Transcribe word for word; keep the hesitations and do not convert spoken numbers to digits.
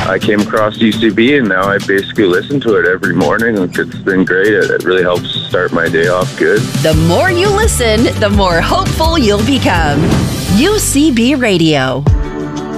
I came across U C B, and now I basically listen to it every morning. It's been great. It, it really helps start my day off good. The more you listen, the more hopeful you'll become. U C B Radio.